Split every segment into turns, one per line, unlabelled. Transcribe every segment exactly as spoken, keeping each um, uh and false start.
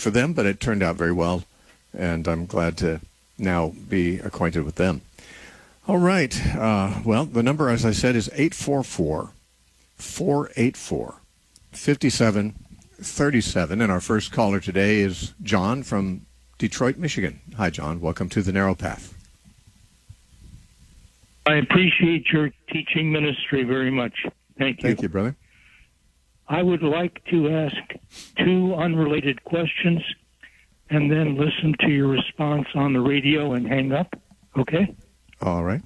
for them, but it turned out very well, and I'm glad to now be acquainted with them. All right. Uh, well, the number, as I said, is eight four four, four eight four, five seven three seven, and our first caller today is John from Detroit, Michigan. Hi, John. Welcome to The Narrow Path.
I appreciate your teaching ministry very much. Thank you.
Thank you, brother.
I would like to ask two unrelated questions and then listen to your response on the radio and hang up. Okay?
All right.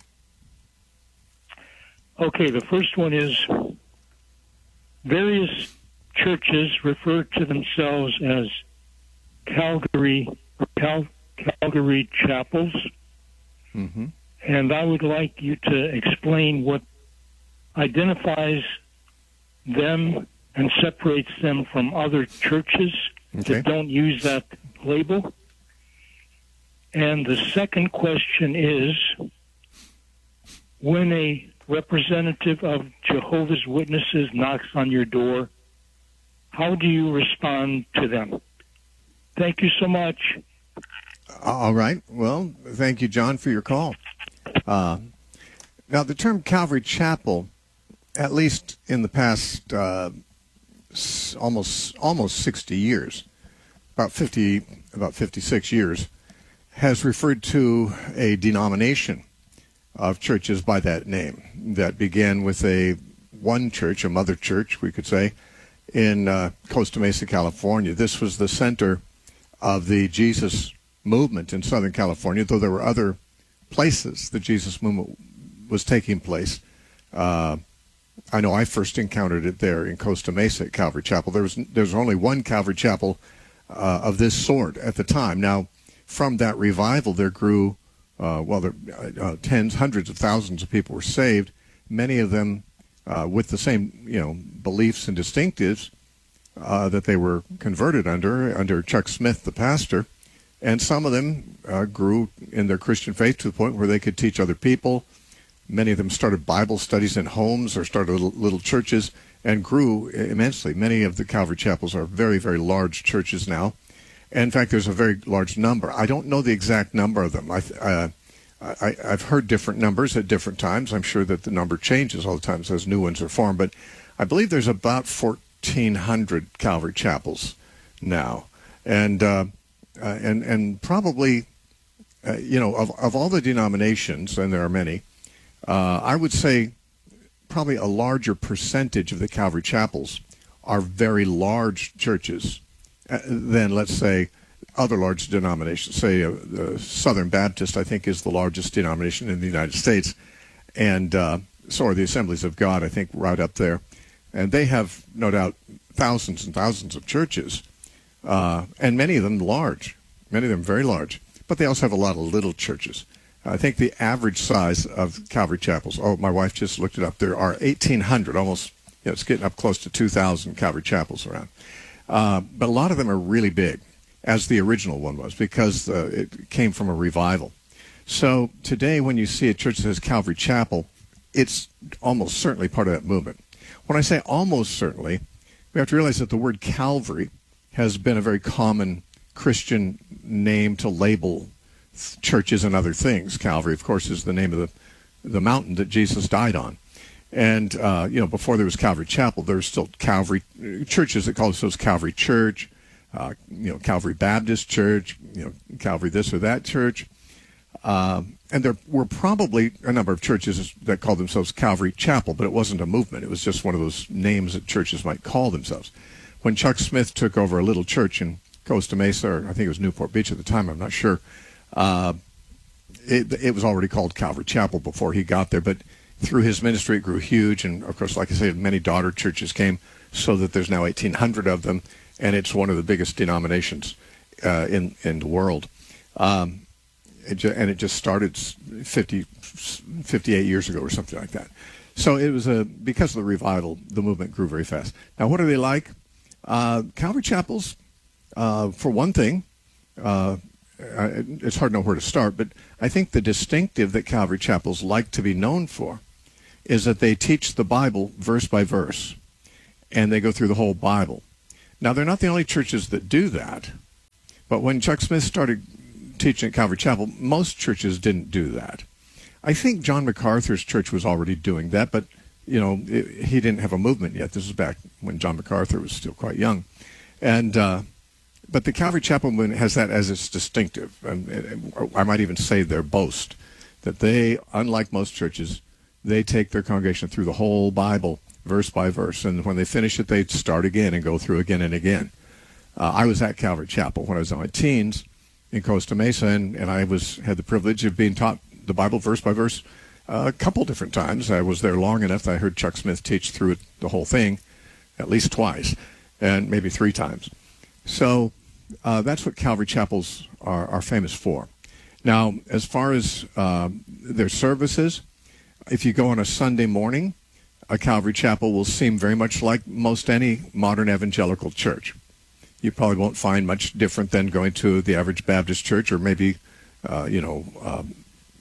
Okay, the first one is various churches refer to themselves as Calvary or Cal- Calvary chapels.
Mm-hmm.
And I would like you to explain what identifies them and separates them from other churches
okay.
that don't use that label. And the second question is, when a representative of Jehovah's Witnesses knocks on your door, how do you respond to them? Thank you so much.
All right. Well, thank you, John, for your call. Uh, now, the term Calvary Chapel, at least in the past uh, s- almost almost sixty years, about fifty, about fifty-six years, has referred to a denomination of churches by that name that began with a one church, a mother church, we could say, in uh, Costa Mesa, California. This was the center of the Jesus movement in Southern California, though there were other places the Jesus movement was taking place. Uh, I know I first encountered it there in Costa Mesa at Calvary Chapel. There was there was only one Calvary Chapel uh, of this sort at the time. Now, from that revival, there grew, uh, well, there, uh, tens, hundreds of thousands of people were saved, many of them uh, with the same, you know, beliefs and distinctives uh, that they were converted under, under Chuck Smith, the pastor. And some of them uh, grew in their Christian faith to the point where they could teach other people. Many of them started Bible studies in homes or started little, little churches and grew immensely. Many of the Calvary Chapels are very, very large churches now. And in fact, there's a very large number. I don't know the exact number of them. I, uh, I, I've heard different numbers at different times. I'm sure that the number changes all the time as new ones are formed. But I believe there's about fourteen hundred Calvary Chapels now. And... Uh, Uh, and and probably, uh, you know, of, of all the denominations, and there are many, uh, I would say probably a larger percentage of the Calvary Chapels are very large churches uh, than, let's say, other large denominations. Say uh, the Southern Baptist, I think, is the largest denomination in the United States, and uh, so are the Assemblies of God, I think, right up there. And they have, no doubt, thousands and thousands of churches. Uh, and many of them large, many of them very large. But they also have a lot of little churches. I think the average size of Calvary Chapels, oh, my wife just looked it up, there are eighteen hundred, almost, you know, it's getting up close to two thousand Calvary Chapels around. Uh, but a lot of them are really big, as the original one was, because uh, it came from a revival. So today when you see a church that says Calvary Chapel, it's almost certainly part of that movement. When I say almost certainly, we have to realize that the word Calvary has been a very common Christian name to label churches and other things. Calvary, of course, is the name of the the mountain that Jesus died on. And, uh, you know, before there was Calvary Chapel, there were still Calvary churches that called themselves Calvary Church, uh, you know, Calvary Baptist Church, you know, Calvary this or that church. Uh, and there were probably a number of churches that called themselves Calvary Chapel, but it wasn't a movement. It was just one of those names that churches might call themselves. When Chuck Smith took over a little church in Costa Mesa, or I think it was Newport Beach at the time, I'm not sure, uh, it, it was already called Calvary Chapel before he got there, but through his ministry it grew huge, and of course, like I said, many daughter churches came, so that there's now eighteen hundred of them, and it's one of the biggest denominations uh, in, in the world. Um, it ju- and it just started fifty, fifty-eight years ago or something like that. So it was a, because of the revival, the movement grew very fast. Now, what are they like? Uh, Calvary Chapels, uh, for one thing, uh, it's hard to know where to start, but I think the distinctive that Calvary Chapels like to be known for is that they teach the Bible verse by verse, and they go through the whole Bible. Now, they're not the only churches that do that. But when Chuck Smith started teaching at Calvary Chapel, most churches didn't do that. I think John MacArthur's church was already doing that, but, you know, it, he didn't have a movement yet. This was back when John MacArthur was still quite young. And, uh, but the Calvary Chapel movement has that as its distinctive. And I might even say their boast, that they, unlike most churches, they take their congregation through the whole Bible, verse by verse. And when they finish it, they start again and go through again and again. Uh, I was at Calvary Chapel when I was in my teens in Costa Mesa, and, and I was had the privilege of being taught the Bible verse by verse uh, a couple different times. I was there long enough that I heard Chuck Smith teach through it, the whole thing, at least twice, and maybe three times. So uh, that's what Calvary Chapels are, are famous for. Now, as far as uh, their services, if you go on a Sunday morning, a Calvary Chapel will seem very much like most any modern evangelical church. You probably won't find much different than going to the average Baptist church, or maybe, uh, you know, um,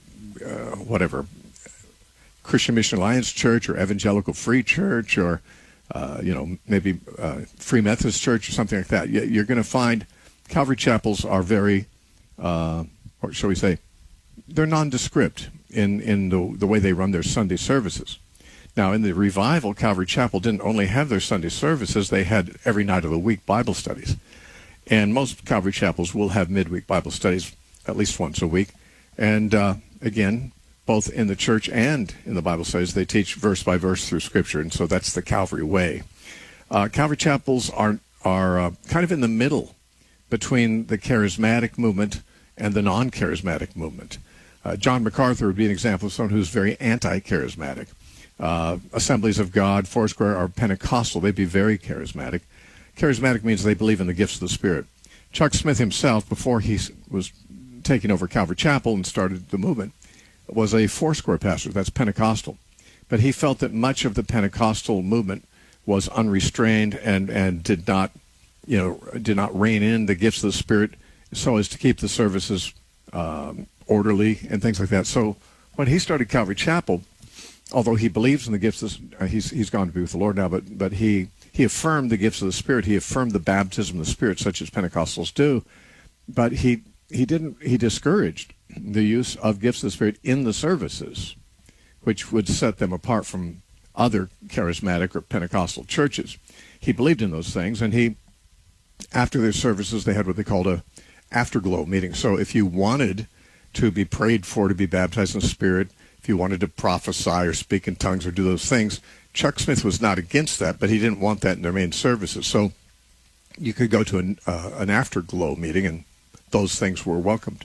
uh, whatever, Christian Mission Alliance Church, or Evangelical Free Church, or, uh, you know, maybe uh, Free Methodist Church, or something like that. You're going to find Calvary Chapels are very, uh, or shall we say, they're nondescript in, in the, the way they run their Sunday services. Now, in the revival, Calvary Chapel didn't only have their Sunday services, they had every night of the week Bible studies. And most Calvary Chapels will have midweek Bible studies at least once a week. And uh, again, both in the church and in the Bible studies, they teach verse by verse through Scripture, and so that's the Calvary way. Uh, Calvary Chapels are, are uh, kind of in the middle between the charismatic movement and the non-charismatic movement. Uh, John MacArthur would be an example of someone who's very anti-charismatic. Uh, Assemblies of God, Foursquare are Pentecostal. They'd be very charismatic. Charismatic means they believe in the gifts of the Spirit. Chuck Smith himself, before he was taking over Calvary Chapel and started the movement, was a Foursquare pastor. That's Pentecostal. But he felt that much of the Pentecostal movement was unrestrained and, and did not, you know, did not rein in the gifts of the Spirit so as to keep the services um, orderly and things like that. So when he started Calvary Chapel, although he believes in the gifts, of, uh, he's he's gone to be with the Lord now, but but he he affirmed the gifts of the Spirit. He affirmed the baptism of the Spirit, such as Pentecostals do. But he he didn't he discouraged the use of gifts of the Spirit in the services, which would set them apart from other charismatic or Pentecostal churches. He believed in those things, and he, after their services, they had what they called a afterglow meeting. So if you wanted to be prayed for to be baptized in the Spirit, if you wanted to prophesy or speak in tongues or do those things, Chuck Smith was not against that, but he didn't want that in their main services. So you could go to an, uh, an afterglow meeting, and those things were welcomed.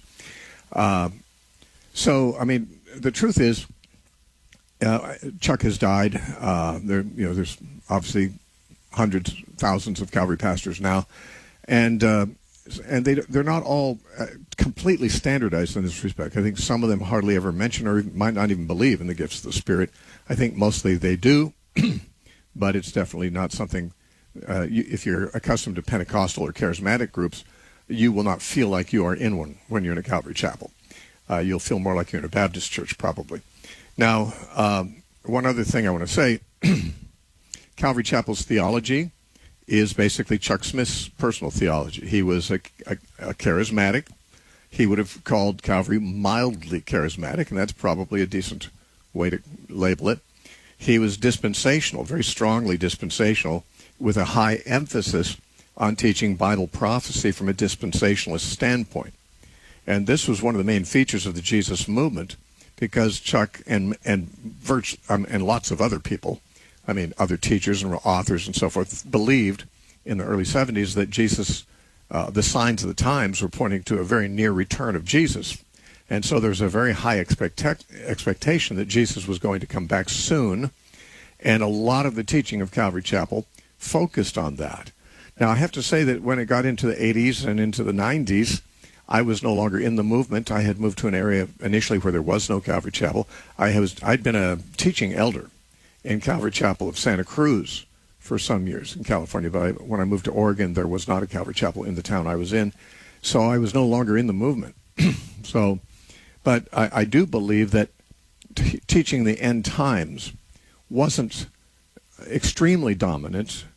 Uh, so, I mean, the truth is, uh, Chuck has died. Uh, there, you know, there's obviously hundreds, thousands of Calvary pastors now, and uh, and they they're not all uh, completely standardized in this respect. I think some of them hardly ever mention or might not even believe in the gifts of the Spirit. I think mostly they do, but it's definitely not something. Uh, you, if you're accustomed to Pentecostal or charismatic groups, you will not feel like you are in one when you're in a Calvary Chapel. Uh, you'll feel more like you're in a Baptist church, probably. Now, um, one other thing I want to say, Calvary Chapel's theology is basically Chuck Smith's personal theology. He was a, a, a charismatic. He would have called Calvary mildly charismatic, and that's probably a decent way to label it. He was dispensational, very strongly dispensational, with a high emphasis on teaching Bible prophecy from a dispensationalist standpoint. And this was one of the main features of the Jesus movement, because Chuck and and, virtu- um, and lots of other people, I mean, other teachers and authors and so forth, believed in the early seventies that Jesus, uh, the signs of the times were pointing to a very near return of Jesus. And so there's a very high expect- expectation that Jesus was going to come back soon. And a lot of the teaching of Calvary Chapel focused on that. Now, I have to say that when it got into the eighties and into the nineties, I was no longer in the movement. I had moved to an area initially where there was no Calvary Chapel. I was, I'd been a teaching elder in Calvary Chapel of Santa Cruz for some years in California. But I, when I moved to Oregon, there was not a Calvary Chapel in the town I was in. So I was no longer in the movement. so, but I, I do believe that t- teaching the end times wasn't extremely dominant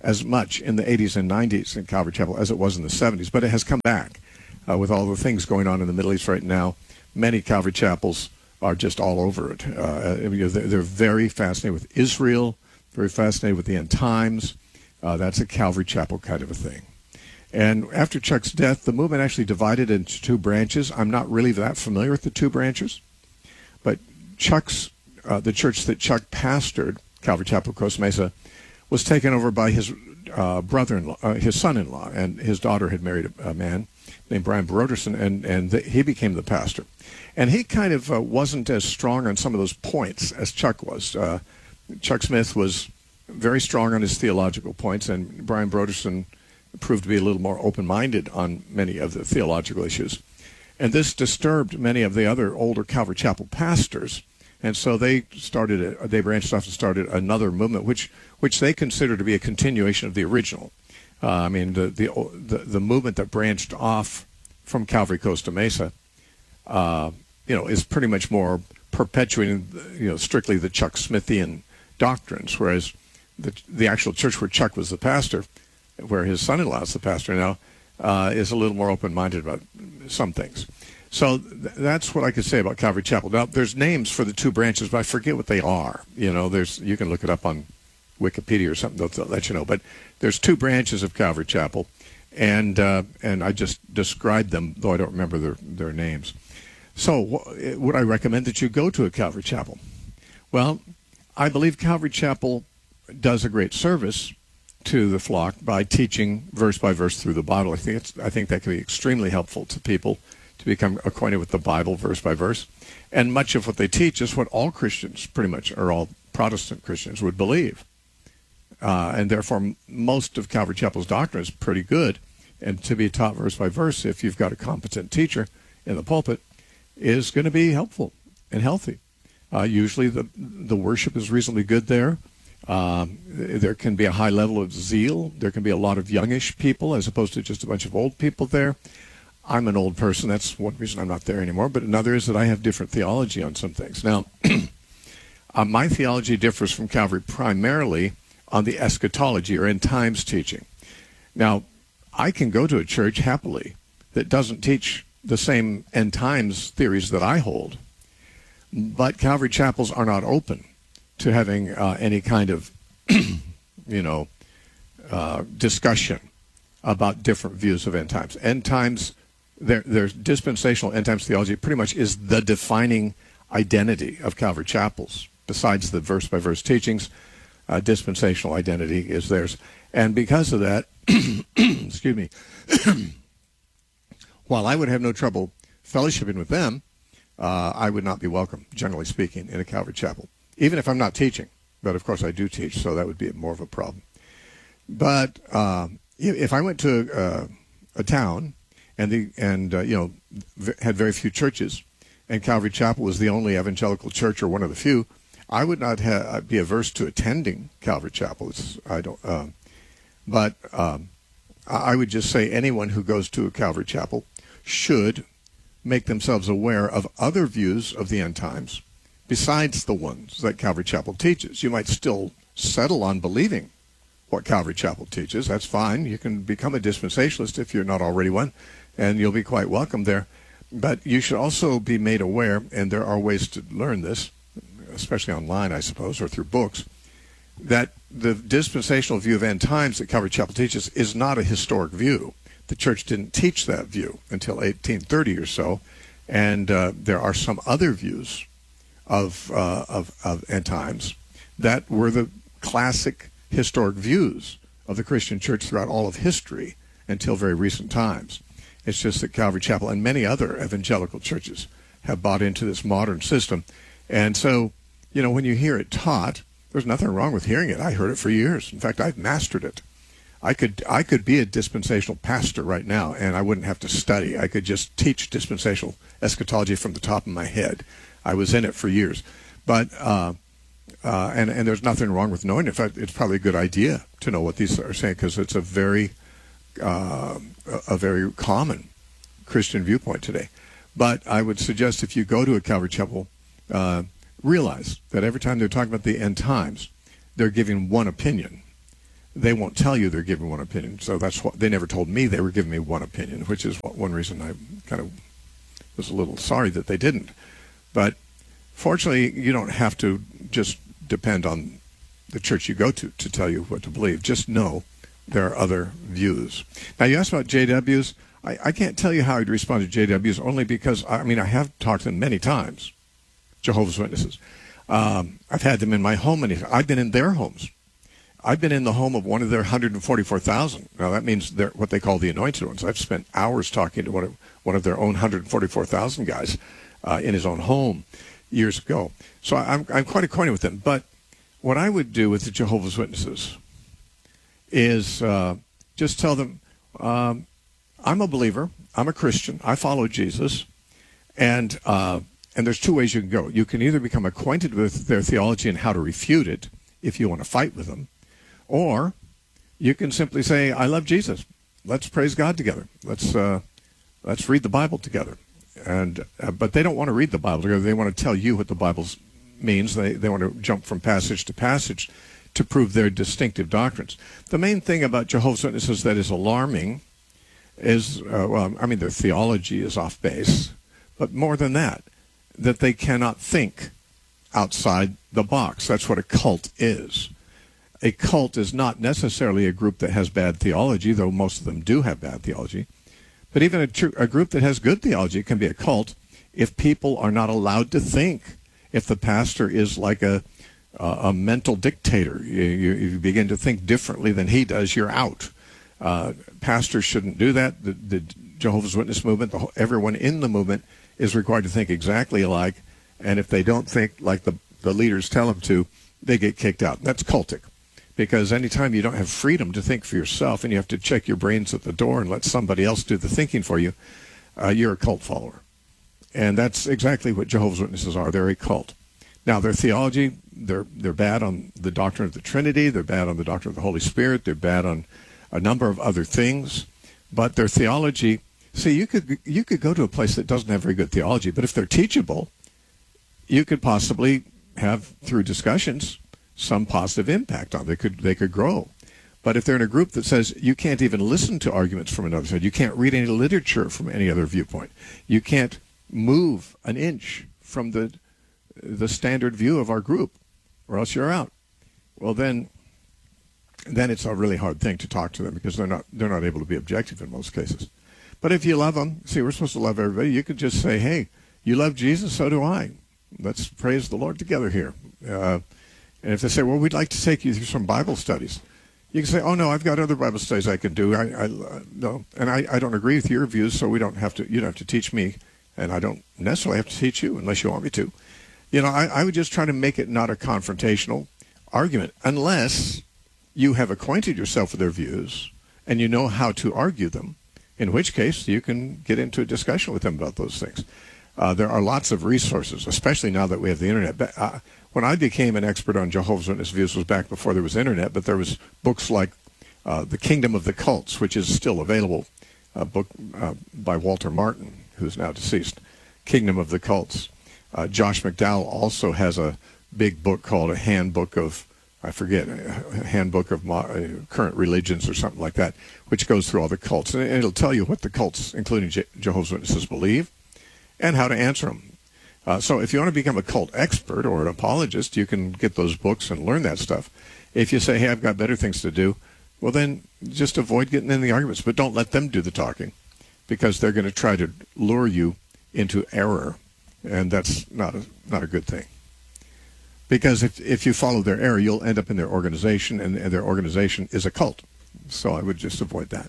as much in the eighties and nineties in Calvary Chapel as it was in the seventies, but it has come back uh, with all the things going on in the Middle East right now. Many Calvary Chapels are just all over it. Uh, they're very fascinated with Israel, very fascinated with the end times. Uh, that's a Calvary Chapel kind of a thing. And after Chuck's death, the movement actually divided into two branches. I'm not really that familiar with the two branches, but Chuck's, uh, the church that Chuck pastored, Calvary Chapel, Costa Mesa, was taken over by his uh, brother-in-law, uh, his son-in-law, and his daughter had married a, a man named Brian Broderson, and, and the, he became the pastor. And he kind of uh, wasn't as strong on some of those points as Chuck was. Uh, Chuck Smith was very strong on his theological points, and Brian Broderson proved to be a little more open-minded on many of the theological issues. And this disturbed many of the other older Calvary Chapel pastors, and so they started, a, they branched off and started another movement, which which they consider to be a continuation of the original. Uh, I mean, the, the the the movement that branched off from Calvary Costa Mesa, uh, you know, is pretty much more perpetuating, you know, strictly the Chuck Smithian doctrines, whereas the the actual church where Chuck was the pastor, where his son-in-law is the pastor now, uh, is a little more open-minded about some things. So th- that's what I could say about Calvary Chapel. Now, there's names for the two branches, but I forget what they are. You know, there's you can look it up on Wikipedia or something, they'll, they'll let you know. But there's two branches of Calvary Chapel, and uh, and I just described them, though I don't remember their, their names. So w- would I recommend that you go to a Calvary Chapel? Well, I believe Calvary Chapel does a great service to the flock by teaching verse by verse through the Bible. I think it's, I think that can be extremely helpful to people to become acquainted with the Bible verse by verse. And much of what they teach is what all Christians, pretty much, or all Protestant Christians would believe. Uh, and therefore, most of Calvary Chapel's doctrine is pretty good. And to be taught verse by verse, if you've got a competent teacher in the pulpit, is going to be helpful and healthy. Uh, usually the the worship is reasonably good there. Um, there can be a high level of zeal. There can be a lot of youngish people as opposed to just a bunch of old people there. I'm an old person. That's one reason I'm not there anymore. But another is that I have different theology on some things. Now, uh, my theology differs from Calvary primarily on the eschatology or end times teaching. Now, I can go to a church happily that doesn't teach the same end times theories that I hold, but Calvary Chapels are not open to having uh, any kind of, you know, uh, discussion about different views of end times. End times, their, their dispensational end times theology pretty much is the defining identity of Calvary Chapels. Besides the verse-by-verse teachings, uh, dispensational identity is theirs. And because of that, excuse me, while I would have no trouble fellowshipping with them, uh, I would not be welcome, generally speaking, in a Calvary Chapel, even if I'm not teaching. But, of course, I do teach, so that would be more of a problem. But uh, if I went to uh, a town and, the, and uh, you know, v- had very few churches, and Calvary Chapel was the only evangelical church or one of the few, I would not ha- be averse to attending Calvary Chapel. It's, I don't, uh, but um, I would just say anyone who goes to a Calvary Chapel should make themselves aware of other views of the end times besides the ones that Calvary Chapel teaches. You might still settle on believing what Calvary Chapel teaches. That's fine. You can become a dispensationalist if you're not already one, and you'll be quite welcome there. But you should also be made aware, and there are ways to learn this, especially online, I suppose, or through books, that the dispensational view of end times that Calvary Chapel teaches is not a historic view. The church didn't teach that view until eighteen thirty or so, and uh, there are some other views of, uh, of of end times that were the classic historic views of the Christian church throughout all of history until very recent times. It's just that Calvary Chapel and many other evangelical churches have bought into this modern system. And so, you know, when you hear it taught, there's nothing wrong with hearing it. I heard it for years. In fact, I've mastered it. I could I could be a dispensational pastor right now, and I wouldn't have to study. I could just teach dispensational eschatology from the top of my head. I was in it for years. But uh, uh, and and there's nothing wrong with knowing it. In fact, it's probably a good idea to know what these are saying, because it's a very uh, a very common Christian viewpoint today. But I would suggest if you go to a Calvary Chapel, uh, realize that every time they're talking about the end times, they're giving one opinion. they won't tell you they're giving one opinion. So that's what they never told me they were giving me one opinion, which is one reason I kind of was a little sorry that they didn't. But fortunately, you don't have to just depend on the church you go to to tell you what to believe. Just know there are other views. Now, you asked about J Ws. I, I can't tell you how I'd respond to J Ws only because, I mean, I have talked to them many times, Jehovah's Witnesses. Um, I've had them in my home many times. I've been in their homes. I've been in the home of one of their one hundred forty-four thousand. Now, that means they're what they call the anointed ones. I've spent hours talking to one of, one of their own one hundred forty-four thousand guys uh, in his own home years ago. So I'm, I'm quite acquainted with them. But what I would do with the Jehovah's Witnesses is uh, just tell them, um, I'm a believer. I'm a Christian. I follow Jesus. And uh, and there's two ways you can go. You can either become acquainted with their theology and how to refute it if you want to fight with them, or you can simply say, I love Jesus. Let's praise God together. Let's uh, let's read the Bible together. And uh, but they don't want to read the Bible together. They want to tell you what the Bible means. They, they want to jump from passage to passage to prove their distinctive doctrines. The main thing about Jehovah's Witnesses that is alarming is, uh, well, I mean, their theology is off base, but more than that, that they cannot think outside the box. That's what a cult is. A cult is not necessarily a group that has bad theology, though most of them do have bad theology. But even a, tr- a group that has good theology can be a cult if people are not allowed to think. If the pastor is like a uh, a mental dictator, you, you, you begin to think differently than he does, you're out. Uh, pastors shouldn't do that. The, the Jehovah's Witness movement, the whole, everyone in the movement is required to think exactly alike. And if they don't think like the, the leaders tell them to, they get kicked out. That's cultic. Because anytime you don't have freedom to think for yourself and you have to check your brains at the door and let somebody else do the thinking for you, uh, you're a cult follower. And that's exactly what Jehovah's Witnesses are. They're a cult. Now, their theology, they're they're bad on the doctrine of the Trinity. They're bad on the doctrine of the Holy Spirit. They're bad on a number of other things. But their theology, see, you could you could go to a place that doesn't have very good theology, but if they're teachable, you could possibly have, through discussions, some positive impact on them. They could, they could grow. But if they're in a group that says you can't even listen to arguments from another side, you can't read any literature from any other viewpoint, you can't move an inch from the the standard view of our group, or else you're out. Well, then, then it's a really hard thing to talk to them because they're not they're not able to be objective in most cases. But if you love them, see, we're supposed to love everybody. You could just say, "Hey, you love Jesus, so do I. Let's praise the Lord together here." Uh, and if they say, "Well, we'd like to take you through some Bible studies," you can say, "Oh no, I've got other Bible studies I can do. I, I uh, no, and I, I don't agree with your views, so we don't have to. You don't have to teach me, and I don't necessarily have to teach you unless you want me to." You know, I, I would just try to make it not a confrontational argument, unless you have acquainted yourself with their views and you know how to argue them, in which case you can get into a discussion with them about those things. Uh, there are lots of resources, especially now that we have the Internet. But, uh, when I became an expert on Jehovah's Witness views was back before there was Internet, but there was books like uh, The Kingdom of the Cults, which is still available, a book uh, by Walter Martin, who's now deceased, Kingdom of the Cults. Uh, Josh McDowell also has a big book called A Handbook of, I forget, a Handbook of Mo- uh, Current Religions or something like that, which goes through all the cults. And it'll tell you what the cults, including Je- Jehovah's Witnesses, believe and how to answer them. Uh, so if you want to become a cult expert or an apologist, you can get those books and learn that stuff. If you say, hey, I've got better things to do, well, then just avoid getting in the arguments. But don't let them do the talking because they're going to try to lure you into error. And that's not a, not a good thing. Because if, if you follow their error, you'll end up in their organization, and, and their organization is a cult. So I would just avoid that.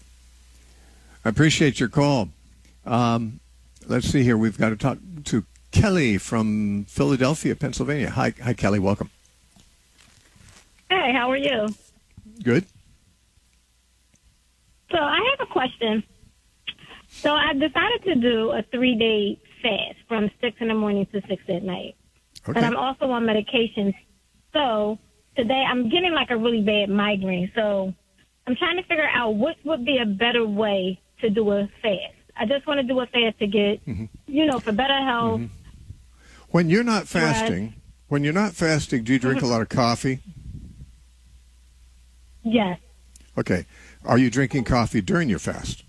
I appreciate your call. Um, let's see here. We've got to talk to Kelly from Philadelphia, Pennsylvania. Hi, hi, Kelly. Welcome.
Hey, how are you?
Good.
So I have a question. So I decided to do a three-day fast from six in the morning to six at night.
Okay.
But I'm also on medication. So today I'm getting like a really bad migraine. So I'm trying to figure out what would be a better way to do a fast. I just want to do a fast to get, mm-hmm. you know, for better health.
Mm-hmm. When you're not fasting, right. when you're not fasting, do you drink mm-hmm. a lot of coffee?
Yes.
Okay. Are you drinking coffee during your fast?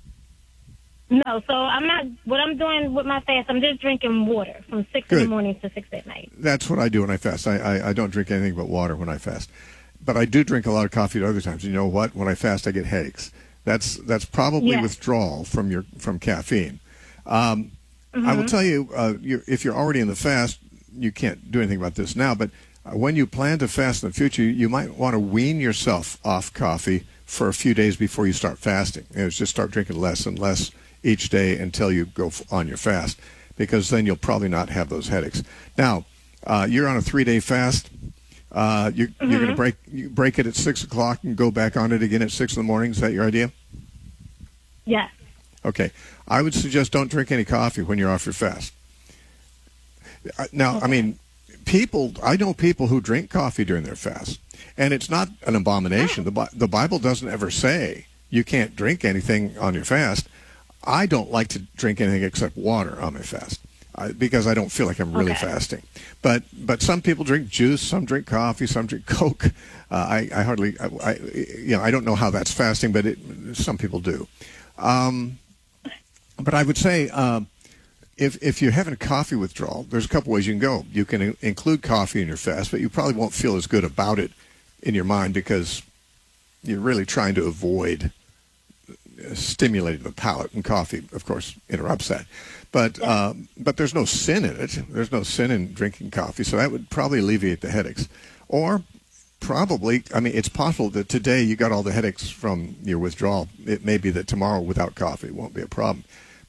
No, so I'm not. What I'm doing with my fast, I'm just drinking water from six
Good.
in the morning to six at night.
That's what I do when I fast. I, I, I don't drink anything but water when I fast. But I do drink a lot of coffee at other times. You know what? When I fast, I get headaches. That's that's probably
Yeah.
withdrawal from your from caffeine. Um,
Mm-hmm.
I will tell you, uh, you're, if you're already in the fast, you can't do anything about this now. But uh, when you plan to fast in the future, you might want to wean yourself off coffee for a few days before you start fasting. You know, just start drinking less and less each day until you go f- on your fast, because then you'll probably not have those headaches. Now, uh, you're on a three-day fast. Uh, you,
Mm-hmm.
You're going to break you break it at six o'clock and go back on it again at six in the morning. Is that your idea?
Yes.
Okay. I would suggest don't drink any coffee when you're off your fast. Uh, Now, I mean, people, I know people who drink coffee during their fast, and it's not an abomination. The, Bi- the Bible doesn't ever say you can't drink anything on your fast. I don't like to drink anything except water on my fast I, because I don't feel like I'm really
Okay.
fasting. But but some people drink juice, some drink coffee, some drink Coke. Uh, I, I hardly, I, I, you know, I don't know how that's fasting, but it, some people do. Um, but I would say um, if if you're having a coffee withdrawal, there's a couple ways you can go. You can in- include coffee in your fast, but you probably won't feel as good about it in your mind because you're really trying to avoid stimulating the palate, and coffee, of course, interrupts that. But um, but there's no sin in it. There's no sin in drinking coffee, so that would probably alleviate the headaches. Or probably, I mean, it's possible that today you got all the headaches from your withdrawal. It may be that tomorrow without coffee won't be a problem.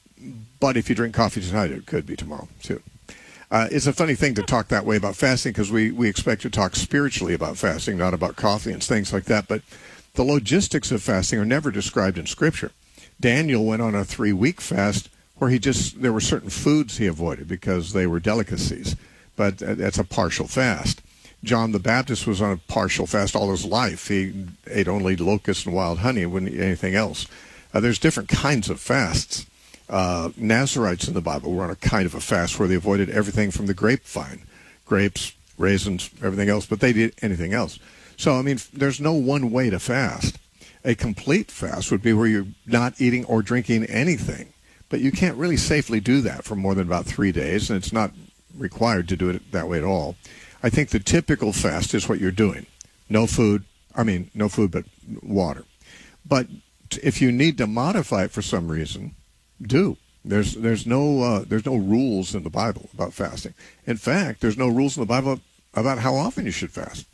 But if you drink coffee tonight, it could be tomorrow too. Uh, it's a funny thing to talk that way about fasting because we, we expect to talk spiritually about fasting, not about coffee and things like that. But the logistics of fasting are never described in Scripture. Daniel went on a three-week fast where he just, there were certain foods he avoided because they were delicacies, but that's a partial fast. John the Baptist was on a partial fast all his life. He ate only locusts and wild honey, wouldn't eat anything else. Uh, there's different kinds of fasts. Uh, Nazarites in the Bible were on a kind of a fast where they avoided everything from the grapevine, grapes, raisins, everything else, but they did anything else. So, I mean, there's no one way to fast. A complete fast would be where you're not eating or drinking anything. But you can't really safely do that for more than about three days, and it's not required to do it that way at all. I think the typical fast is what you're doing. No food, I mean, no food but water. But if you need to modify it for some reason, do. There's there's no uh, there's no rules in the Bible about fasting. In fact, there's no rules in the Bible about how often you should fast.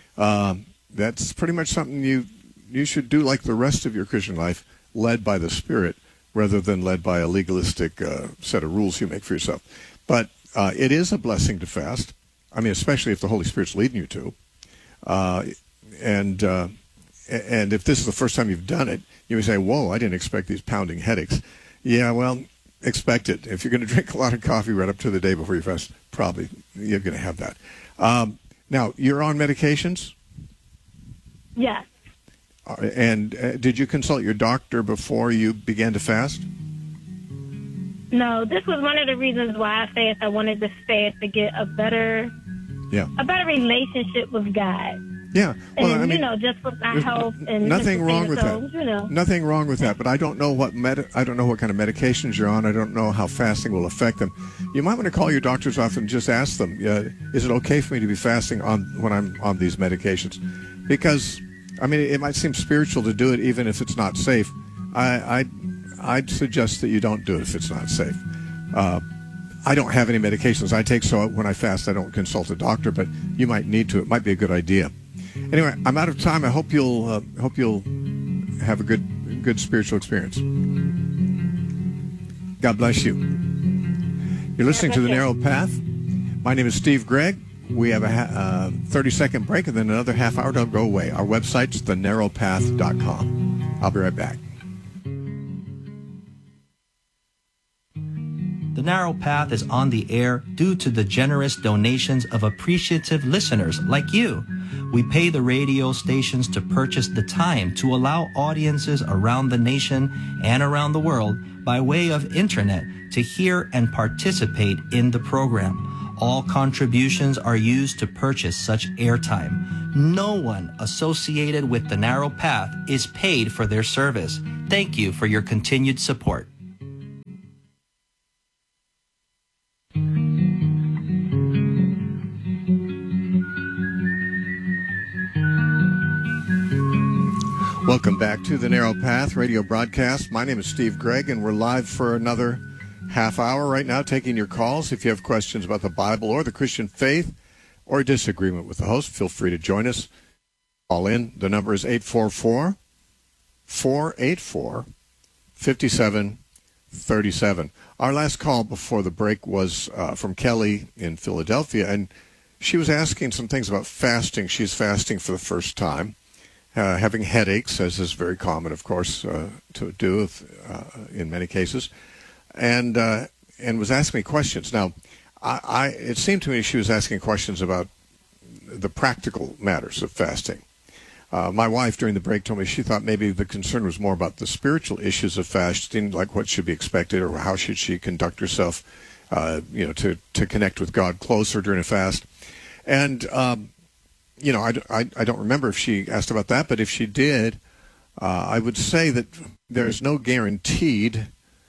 Um, that's pretty much something you you should do like the rest of your Christian life, led by the Spirit, rather than led by a legalistic uh, set of rules you make for yourself. But uh, it is a blessing to fast. I mean, especially if the Holy Spirit's leading you to. Uh, and uh, and if this is the first time you've done it, you may say, whoa, I didn't expect these pounding headaches. Yeah, well, expect it. If you're going to drink a lot of coffee right up to the day before you fast, probably you're going to have that. Um, now, you're on medications?
Yes.
Uh, and uh, did you consult your doctor before you began to fast?
No, this was one of the reasons why I fast. I wanted to fast to get a better,
Yeah.
a better relationship with God.
Yeah. Well,
And,
I mean,
you know, just for my
there's
health and
nothing
mental
wrong
state,
with
so,
that.
You know.
Nothing wrong with that. But I don't know what med- I don't know what kind of medications you're on. I don't know how fasting will affect them. You might want to call your doctor's office and just ask them, uh, is it okay for me to be fasting on when I'm on these medications? Because I mean, it might seem spiritual to do it even if it's not safe. I, I'd, I'd suggest that you don't do it if it's not safe. Uh, I don't have any medications I take, so when I fast, I don't consult a doctor. But you might need to. It might be a good idea. Anyway, I'm out of time. I hope you'll uh, hope you'll have a good good spiritual experience. God bless you. You're listening to The Narrow Path. My name is Steve Gregg. We have a ha- uh, thirty-second break and then another half hour. Don't go away. Our website's the narrow path dot com. I'll be right back.
The Narrow Path is on the air due to the generous donations of appreciative listeners like you. We pay the radio stations to purchase the time to allow audiences around the nation and around the world by way of internet to hear and participate in the program. All contributions are used to purchase such airtime. No one associated with The Narrow Path is paid for their service. Thank you for your continued support.
Welcome back to the Narrow Path radio broadcast. My name is Steve Gregg, and we're live for another half hour right now, taking your calls. If you have questions about the Bible or the Christian faith or a disagreement with the host, feel free to join us. Call in. The number is eight four four, four eight four, five seven three seven. Our last call before the break was uh, from Kelly in Philadelphia, and she was asking some things about fasting. She's fasting for the first time. Uh, having headaches, as is very common, of course, uh, to do if, uh, in many cases, and uh, and was asking me questions. Now, I, I it seemed to me she was asking questions about the practical matters of fasting. Uh, my wife, during the break, told me she thought maybe the concern was more about the spiritual issues of fasting, like what should be expected or how should she conduct herself, uh, you know, to to connect with God closer during a fast, and. Um, You know, I, I, I don't remember if she asked about that, but if she did, uh, I would say that there is no guaranteed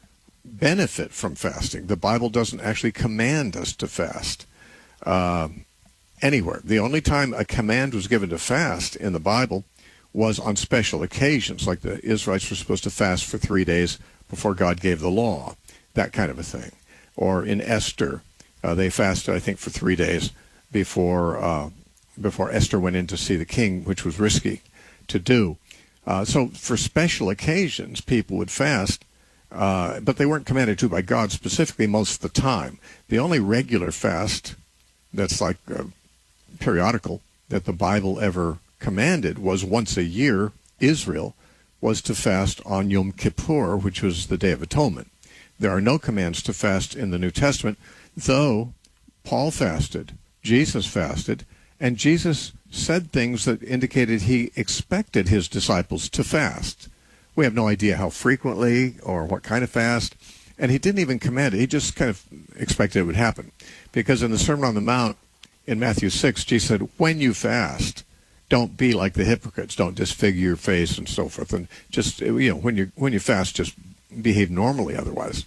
benefit from fasting. The Bible doesn't actually command us to fast uh, anywhere. The only time a command was given to fast in the Bible was on special occasions, like the Israelites were supposed to fast for three days before God gave the law, that kind of a thing. Or in Esther, uh, they fasted, I think, for three days before... Uh, before Esther went in to see the king, which was risky to do. Uh, so for special occasions, people would fast, uh, but they weren't commanded to by God specifically most of the time. The only regular fast that's like uh, periodical that the Bible ever commanded was once a year, Israel was to fast on Yom Kippur, which was the Day of Atonement. There are no commands to fast in the New Testament, though Paul fasted, Jesus fasted, and Jesus said things that indicated he expected his disciples to fast. We have no idea how frequently or what kind of fast, and he didn't even command it. He just kind of expected it would happen. Because in the Sermon on the Mount in Matthew six, Jesus said, when you fast, don't be like the hypocrites. Don't disfigure your face and so forth. And just, you know, when you when you fast, just behave normally otherwise.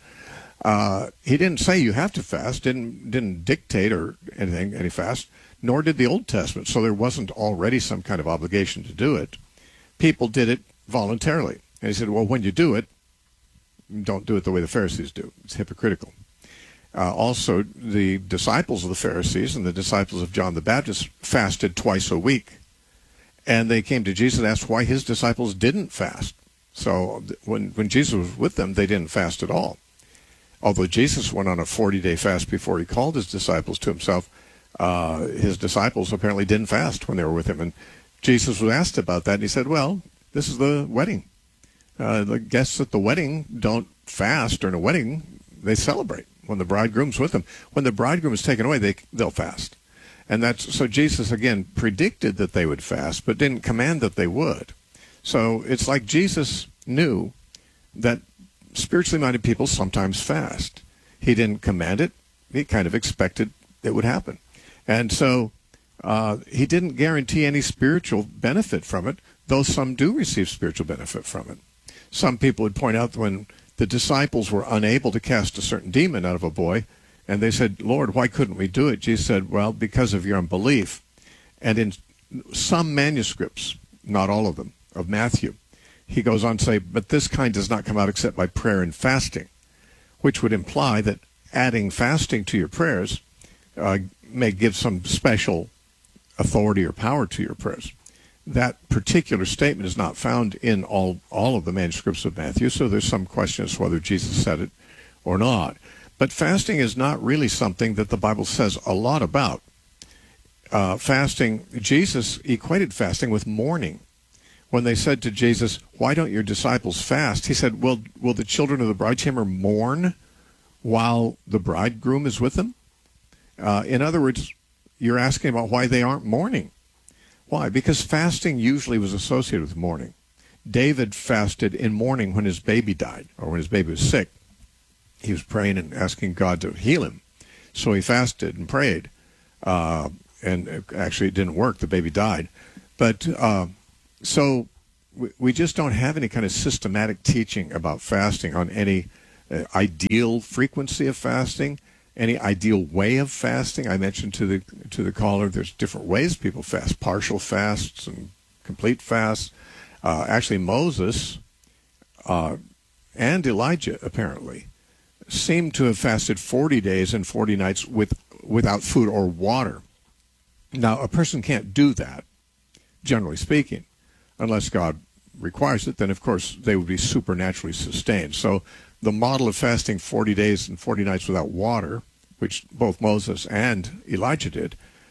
Uh, he didn't say you have to fast, didn't didn't dictate or anything, any fast, nor did the Old Testament. So there wasn't already some kind of obligation to do it. People did it voluntarily. And he said, well, when you do it, don't do it the way the Pharisees do. It's hypocritical. Uh, also, the disciples of the Pharisees and the disciples of John the Baptist fasted twice a week. And they came to Jesus and asked why his disciples didn't fast. So when, when Jesus was with them, they didn't fast at all. Although Jesus went on a forty-day fast before he called his disciples to himself, uh, his disciples apparently didn't fast when they were with him. And Jesus was asked about that, and he said, well, this is the wedding. Uh, the guests at the wedding don't fast during a wedding. They celebrate when the bridegroom's with them. When the bridegroom is taken away, they, they'll fast. And that's so Jesus, again, predicted that they would fast, but didn't command that they would. So it's like Jesus knew that spiritually minded people sometimes fast. He didn't command it. He kind of expected it would happen. And so uh, he didn't guarantee any spiritual benefit from it, though some do receive spiritual benefit from it. Some people would point out that when the disciples were unable to cast a certain demon out of a boy, and they said, Lord, why couldn't we do it? Jesus said, well, because of your unbelief. And in some manuscripts, not all of them, of Matthew, he goes on to say, but this kind does not come out except by prayer and fasting, which would imply that adding fasting to your prayers uh, may give some special authority or power to your prayers. That particular statement is not found in all, all of the manuscripts of Matthew, so there's some question as to whether Jesus said it or not. But fasting is not really something that the Bible says a lot about. Uh, fasting, Jesus equated fasting with mourning. When they said to Jesus, why don't your disciples fast? He said, well, will the children of the bride chamber mourn while the bridegroom is with them? Uh, in other words, you're asking about why they aren't mourning. Why? Because fasting usually was associated with mourning. David fasted in mourning when his baby died, or when his baby was sick. He was praying and asking God to heal him. So he fasted and prayed. Uh, and actually it didn't work. The baby died. But uh, so we, we just don't have any kind of systematic teaching about fasting on any uh, ideal frequency of fasting, any ideal way of fasting. I mentioned to the to the caller, there's different ways people fast, partial fasts and complete fasts. Uh, actually, Moses uh, and Elijah apparently seem to have fasted forty days and forty nights with without food or water. Now, a person can't do that, generally speaking, unless God requires it. Then, of course, they would be supernaturally sustained. So the model of fasting forty days and forty nights without water, which both Moses and Elijah did,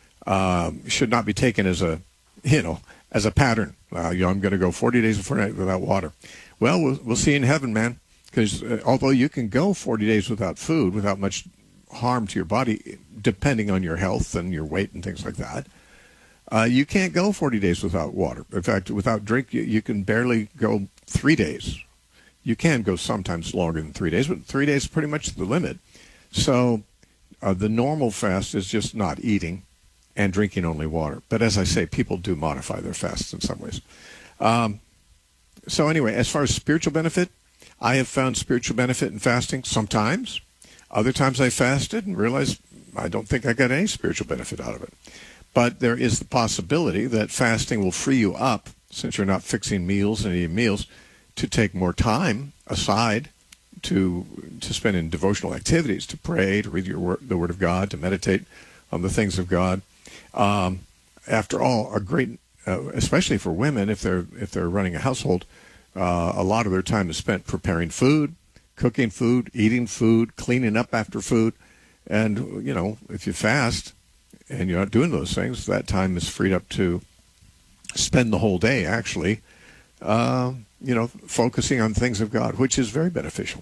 um, should not be taken as a, you know, as a pattern. Uh, you know, I'm going to go forty days and forty nights without water. Well, we'll, we'll see in heaven, man, because uh, although you can go forty days without food, without much harm to your body, depending on your health and your weight and things like that, uh, you can't go forty days without water. In fact, without drink, you, you can barely go three days. You can go sometimes longer than three days, but three days is pretty much the limit. So uh, the normal fast is just not eating and drinking only water. But as I say, people do modify their fasts in some ways. Um, so anyway, as far as spiritual benefit, I have found spiritual benefit in fasting sometimes. Other times I fasted and realized I don't think I got any spiritual benefit out of it. But there is the possibility that fasting will free you up, since you're not fixing meals and eating meals, to take more time aside to to spend in devotional activities, to pray, to read your word, the Word of God, to meditate on the things of God. Um, after all, a great, uh, especially for women, if they're if they're running a household, uh, a lot of their time is spent preparing food, cooking food, eating food, cleaning up after food. And, you know, if you fast and you're not doing those things, that time is freed up to spend the whole day, actually, uh, you know, focusing on things of God, which is very beneficial.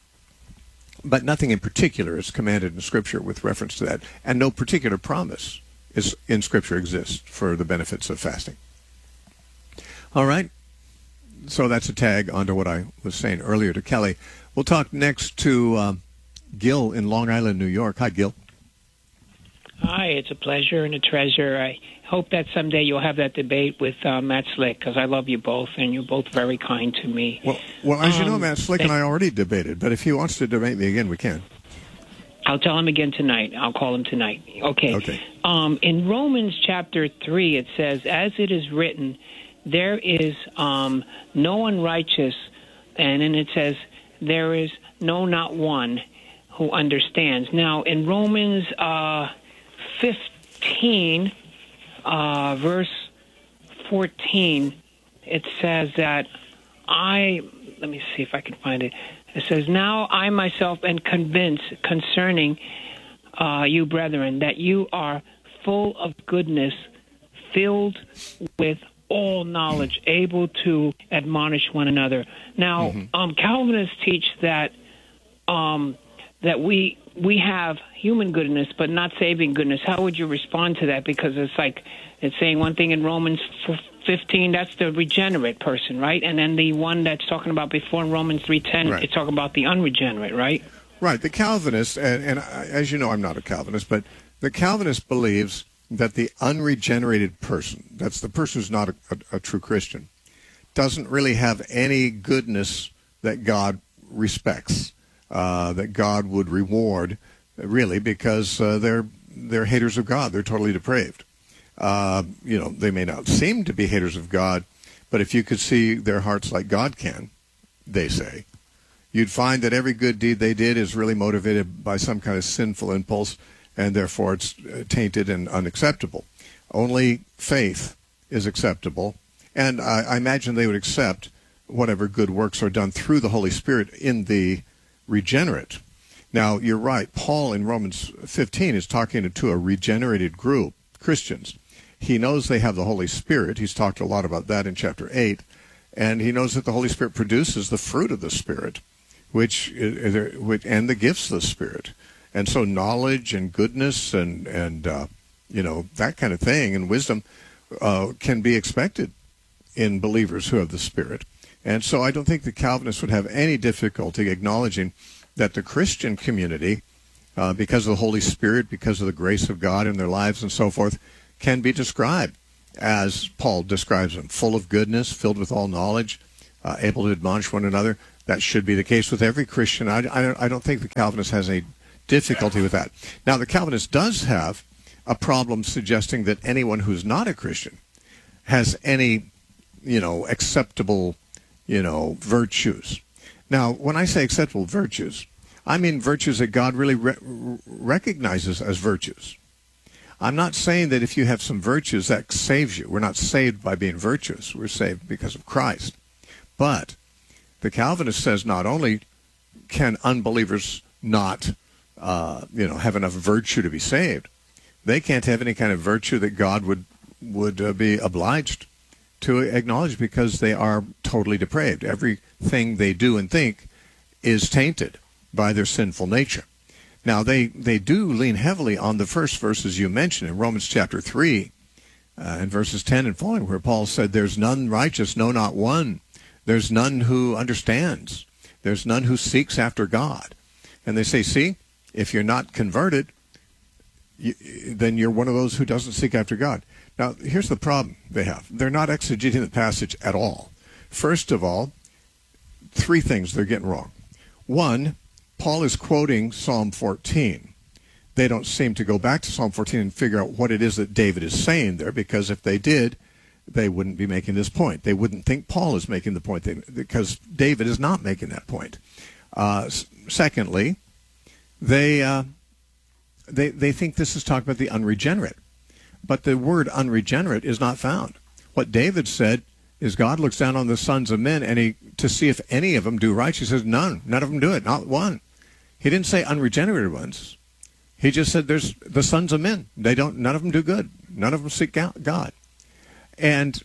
But nothing in particular is commanded in Scripture with reference to that. And no particular promise is in Scripture exists for the benefits of fasting. All right. So that's a tag onto what I was saying earlier to Kelly. We'll talk next to uh, Gil in Long Island, New York. Hi, Gil.
Hi, it's a pleasure and a treasure. I hope that someday you'll have that debate with uh, Matt Slick, because I love you both, and you're both very kind to me.
Well, well as um, you know, Matt Slick and, and I already debated, but if he wants to debate me again, we can.
I'll tell him again tonight. I'll call him tonight. Okay.
Okay.
Um, in Romans chapter three, it says, as it is written, there is um, no one righteous, and then it says, there is no not one who understands. Now, in Romans uh, fifteen, uh, verse fourteen, it says that I, let me see if I can find it. It says, now I myself am convinced concerning uh, you, brethren, that you are full of goodness, filled with all knowledge, able to admonish one another. Now, mm-hmm. um, Calvinists teach that um, that we we have human goodness, but not saving goodness. How would you respond to that? Because it's like it's saying one thing in Romans fifteen, that's the regenerate person, right? And then the one that's talking about before in Romans three ten, right. It's talking about the unregenerate, right?
Right. The Calvinist, and, and as you know, I'm not a Calvinist, but the Calvinist believes that the unregenerated person, that's the person who's not a, a, a true Christian, doesn't really have any goodness that God respects, uh, that God would reward, really, because uh, they're they're haters of God. They're totally depraved. Uh, you know, they may not seem to be haters of God, but if you could see their hearts like God can, they say, you'd find that every good deed they did is really motivated by some kind of sinful impulse, and therefore it's tainted and unacceptable. Only faith is acceptable, and I, I imagine they would accept whatever good works are done through the Holy Spirit in the regenerate. Now, you're right. Paul in Romans fifteen is talking to a regenerated group, Christians. He knows they have the Holy Spirit. He's talked a lot about that in chapter eight, and he knows that the Holy Spirit produces the fruit of the Spirit, which, which and the gifts of the Spirit. And so knowledge and goodness and, and uh, you know, that kind of thing and wisdom uh, can be expected in believers who have the Spirit. And so I don't think the Calvinists would have any difficulty acknowledging that the Christian community uh, because of the Holy Spirit, because of the grace of God in their lives and so forth, can be described as Paul describes them, full of goodness, filled with all knowledge, uh, able to admonish one another. That should be the case with every Christian. I, I, don't, I don't think the Calvinist has any difficulty with that. Now, the Calvinist does have a problem suggesting that anyone who's not a Christian has any, you know, acceptable, you know, virtues. Now, when I say acceptable virtues, I mean virtues that God really re- recognizes as virtues. I'm not saying that if you have some virtues, that saves you. We're not saved by being virtuous. We're saved because of Christ. But the Calvinist says not only can unbelievers not, uh, you know, have enough virtue to be saved, they can't have any kind of virtue that God would would uh, be obliged to acknowledge because they are totally depraved. Everything they do and think is tainted by their sinful nature. Now, they, they do lean heavily on the first verses you mentioned in Romans chapter three, uh, in verses ten and following, where Paul said, "There's none righteous, no, not one. There's none who understands. There's none who seeks after God." And they say, see, if you're not converted, you, then you're one of those who doesn't seek after God. Now, here's the problem they have. They're not exegeting the passage at all. First of all, three things they're getting wrong. One, Paul is quoting Psalm fourteen. They don't seem to go back to Psalm fourteen and figure out what it is that David is saying there, because if they did, they wouldn't be making this point. They wouldn't think Paul is making the point, they, because David is not making that point. Uh, secondly, they, uh, they, they think this is talking about the unregenerate. But the word unregenerate is not found. What David said is God looks down on the sons of men and he to see if any of them do right. He says, none. None of them do it. Not one. He didn't say unregenerated ones. He just said there's the sons of men. They don't. None of them do good. None of them seek God. And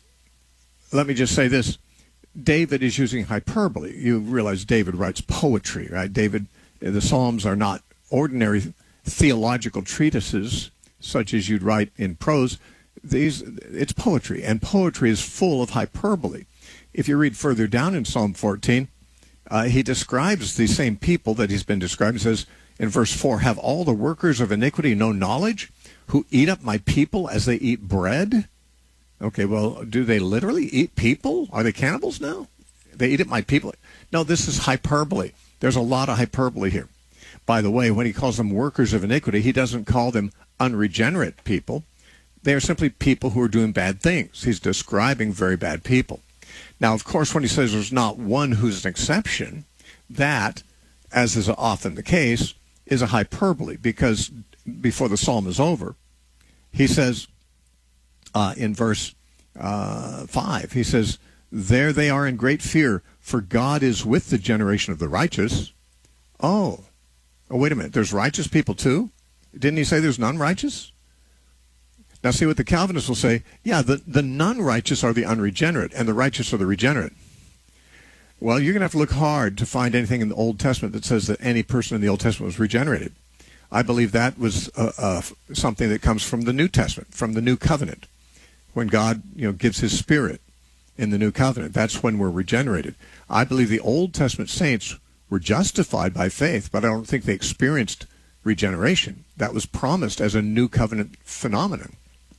let me just say this. David is using hyperbole. You realize David writes poetry, right? David, the Psalms are not ordinary theological treatises such as you'd write in prose. These, it's poetry, and poetry is full of hyperbole. If you read further down in Psalm fourteen, uh, he describes the same people that he's been described. He says in verse four, "Have all the workers of iniquity no knowledge, who eat up my people as they eat bread?" Okay, well, do they literally eat people? Are they cannibals now? They eat up my people. No, this is hyperbole. There's a lot of hyperbole here. By the way, when he calls them workers of iniquity, he doesn't call them unregenerate people. They are simply people who are doing bad things. He's describing very bad people. Now, of course, when he says there's not one who's an exception, that, as is often the case, is a hyperbole, because before the psalm is over, he says uh, in verse uh, five, he says, "There they are in great fear, for God is with the generation of the righteous." Oh, oh wait a minute, there's righteous people too? Didn't he say there's none righteous? Now see what the Calvinists will say. Yeah, the, the non-righteous are the unregenerate, and the righteous are the regenerate. Well, you're going to have to look hard to find anything in the Old Testament that says that any person in the Old Testament was regenerated. I believe that was uh, uh, something that comes from the New Testament, from the New Covenant. When God, you know, gives his Spirit in the New Covenant, that's when we're regenerated. I believe the Old Testament saints were justified by faith, but I don't think they experienced regeneration. That was promised as a New Covenant phenomenon.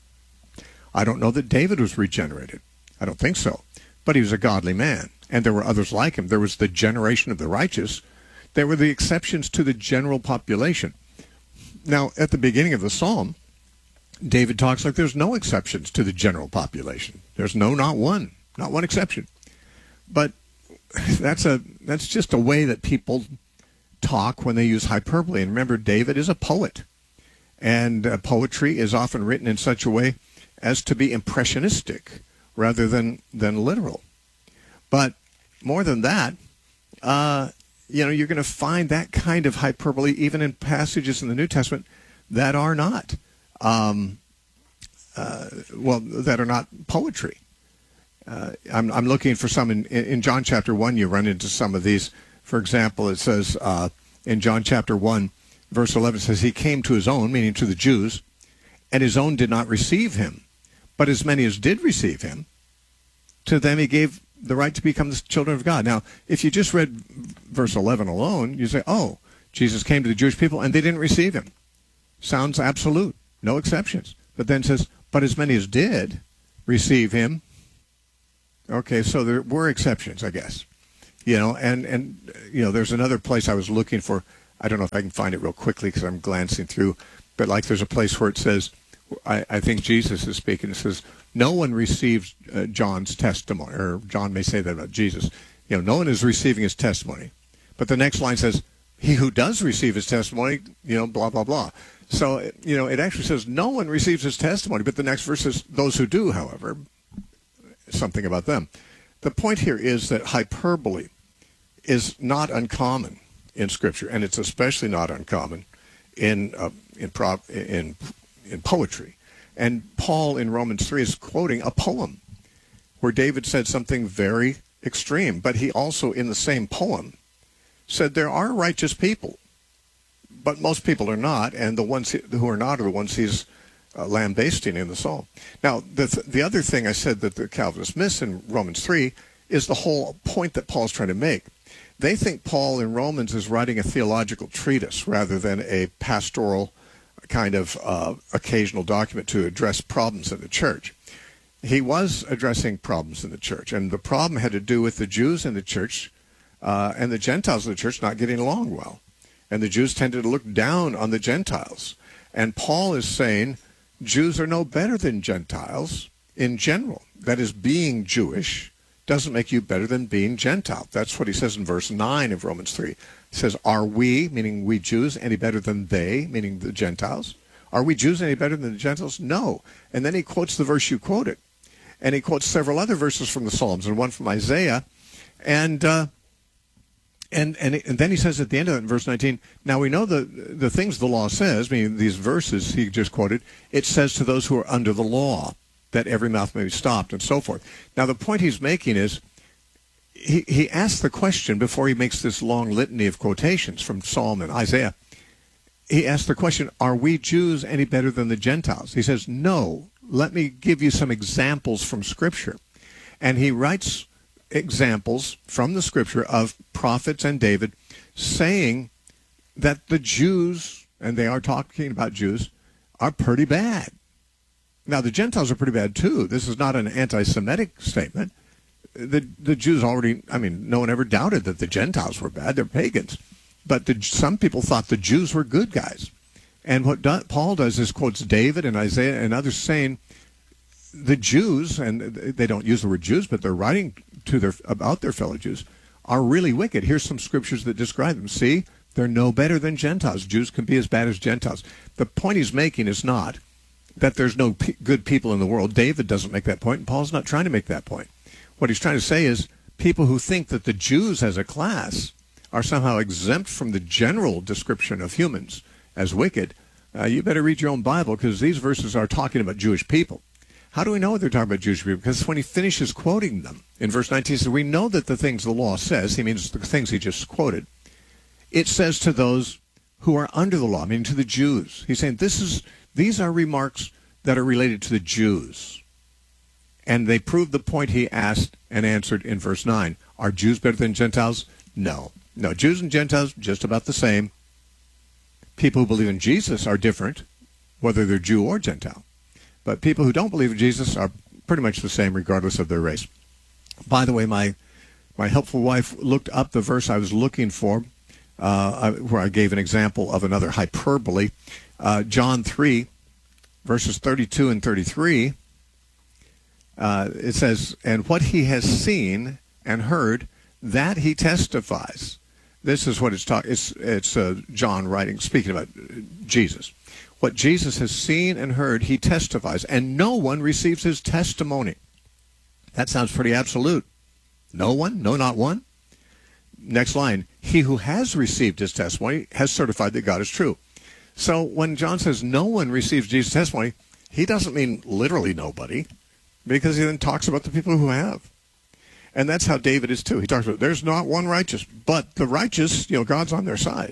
I don't know that David was regenerated. I don't think so. But he was a godly man, and there were others like him. There was the generation of the righteous. There were the exceptions to the general population. Now, at the beginning of the psalm, David talks like there's no exceptions to the general population. There's no, not one, not one exception. But that's a that's just a way that people talk when they use hyperbole. And remember, David is a poet, and uh, poetry is often written in such a way as to be impressionistic rather than, than literal. But more than that, uh, you know, you're going to find that kind of hyperbole even in passages in the New Testament that are not, um, uh, well, that are not poetry. Uh, I'm, I'm looking for some in, in John chapter one. You run into some of these. For example, it says uh, in John chapter one, verse eleven, it says, "He came to his own," meaning to the Jews, "and his own did not receive him. But as many as did receive him, to them he gave the right to become the children of God." Now, if you just read verse eleven alone, you say, oh, Jesus came to the Jewish people, and they didn't receive him. Sounds absolute, no exceptions. But then says, but as many as did receive him. Okay, so there were exceptions, I guess. You know, and, and you know, there's another place I was looking for. I don't know if I can find it real quickly because I'm glancing through. But like there's a place where it says, I, I think Jesus is speaking. It says, no one received uh, John's testimony, or John may say that about Jesus. You know, no one is receiving his testimony. But the next line says, he who does receive his testimony, you know, blah, blah, blah. So, you know, it actually says no one receives his testimony. But the next verse says, those who do, however, something about them. The point here is that hyperbole is not uncommon in Scripture, and it's especially not uncommon in uh, in, prop, in in poetry. And Paul in Romans three is quoting a poem where David said something very extreme, but he also, in the same poem, said there are righteous people, but most people are not, and the ones who are not are the ones he's uh, lambasting in the psalm. Now, the, th- the other thing I said that the Calvinists miss in Romans three is the whole point that Paul's trying to make. They think Paul in Romans is writing a theological treatise rather than a pastoral kind of uh, occasional document to address problems in the church. He was addressing problems in the church, and the problem had to do with the Jews in the church uh, and the Gentiles in the church not getting along well. And the Jews tended to look down on the Gentiles. And Paul is saying Jews are no better than Gentiles in general. That is, being Jewish doesn't make you better than being Gentile. That's what he says in verse nine of Romans three. He says, are we, meaning we Jews, any better than they, meaning the Gentiles? Are we Jews any better than the Gentiles? No. And then he quotes the verse you quoted. And he quotes several other verses from the Psalms, and one from Isaiah. And uh, and, and and then he says at the end of it in verse nineteen, now we know the, the things the law says, meaning these verses he just quoted, it says to those who are under the law, that every mouth may be stopped, and so forth. Now, the point he's making is he, he asks the question before he makes this long litany of quotations from Psalm and Isaiah. He asks the question, are we Jews any better than the Gentiles? He says, no. Let me give you some examples from Scripture. And he writes examples from the Scripture of prophets and David saying that the Jews, and they are talking about Jews, are pretty bad. Now, the Gentiles are pretty bad, too. This is not an anti-Semitic statement. The the Jews already, I mean, no one ever doubted that the Gentiles were bad. They're pagans. But the, some people thought the Jews were good guys. And what do, Paul does is quotes David and Isaiah and others saying the Jews, and they don't use the word Jews, but they're writing to their about their fellow Jews, are really wicked. Here's some scriptures that describe them. See, they're no better than Gentiles. Jews can be as bad as Gentiles. The point he's making is not that there's no p- good people in the world. David doesn't make that point, and Paul's not trying to make that point. What he's trying to say is people who think that the Jews as a class are somehow exempt from the general description of humans as wicked, uh, you better read your own Bible, because these verses are talking about Jewish people. How do we know they're talking about Jewish people? Because when he finishes quoting them, in verse nineteen, he says, we know that the things the law says, he means the things he just quoted, it says to those who are under the law, meaning to the Jews. He's saying this is these are remarks that are related to the Jews. And they prove the point he asked and answered in verse nine. Are Jews better than Gentiles? No. No, Jews and Gentiles, just about the same. People who believe in Jesus are different, whether they're Jew or Gentile. But people who don't believe in Jesus are pretty much the same, regardless of their race. By the way, my my helpful wife looked up the verse I was looking for, uh, where I gave an example of another hyperbole. Uh, John three, verses thirty-two and thirty-three, uh, it says, and what he has seen and heard, that he testifies. This is what it's talking. It's it's uh, John writing, speaking about Jesus. What Jesus has seen and heard, he testifies, and no one receives his testimony. That sounds pretty absolute. No one? No, not one? Next line. He who has received his testimony has certified that God is true. So when John says no one receives Jesus' testimony, he doesn't mean literally nobody, because he then talks about the people who have. And that's how David is too. He talks about there's not one righteous, but the righteous, you know, God's on their side.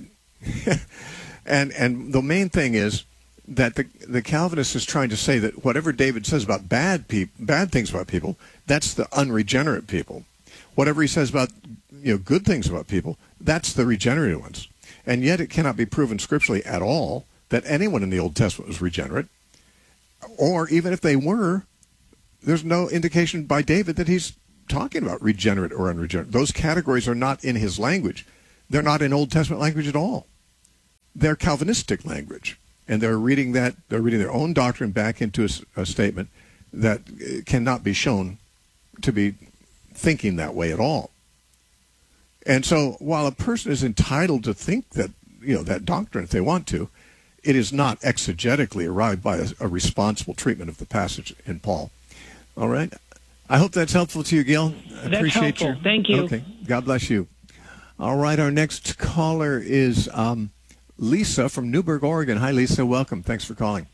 and and the main thing is that the the Calvinist is trying to say that whatever David says about bad people, bad things about people, that's the unregenerate people. Whatever he says about, you know, good things about people, that's the regenerated ones. And yet it cannot be proven scripturally at all that anyone in the Old Testament was regenerate. Or even if they were, there's no indication by David that he's talking about regenerate or unregenerate. Those categories are not in his language. They're not in Old Testament language at all. They're Calvinistic language. And they're reading that, they're reading their own doctrine back into a, a statement that cannot be shown to be thinking that way at all. And so while a person is entitled to think that, you know, that doctrine if they want to, it is not exegetically arrived by a, a responsible treatment of the passage in Paul. All right? I hope that's helpful to you, Gil. I
That's
appreciate
helpful.
your...
Thank you.
Okay. God bless you. All right, our next caller is um, Lisa from Newberg, Oregon. Hi, Lisa. Welcome. Thanks for calling.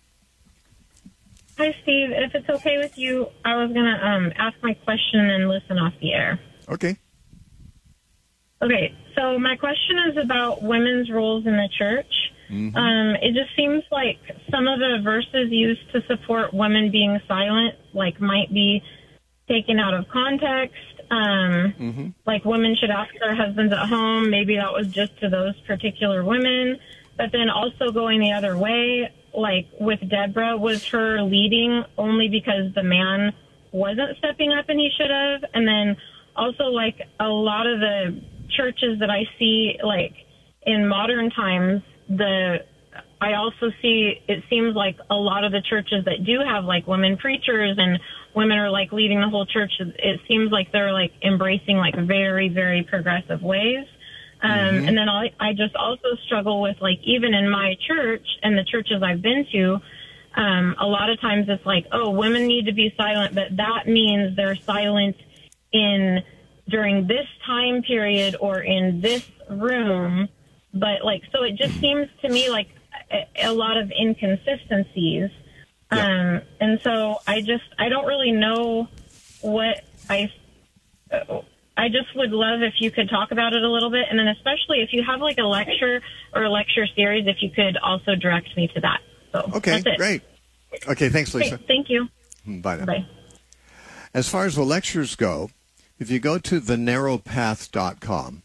Hi, Steve. If it's okay with you, I was going to um, ask my question and listen off the air.
Okay.
Okay, so my question is about women's roles in the church.
Mm-hmm.
Um, it just seems like some of the verses used to support women being silent, like, might be taken out of context. Um,
mm-hmm.
Like, women should ask their husbands at home. Maybe that was just to those particular women. But then also going the other way, like with Deborah, was her leading only because the man wasn't stepping up and he should have? And then also, like, a lot of the churches that I see, like, in modern times, the I also see, it seems like a lot of the churches that do have, like, women preachers and women are, like, leading the whole church, it seems like they're, like, embracing, like, very, very progressive ways. Um,
Mm-hmm.
And then I, I just also struggle with, like, even in my church and the churches I've been to, um, a lot of times it's like, oh, women need to be silent, but that means they're silent in during this time period or in this room. But, like, so it just seems to me like a, a lot of inconsistencies.
Yeah.
Um, and so I just, I don't really know what I, I just would love if you could talk about it a little bit. And then especially if you have, like, a lecture or a lecture series, if you could also direct me to that. So
Okay,
that's it.
great. Okay, thanks, Lisa.
Okay, thank you.
Bye now.
Bye.
As far as the lectures go, if you go to the narrow path dot com,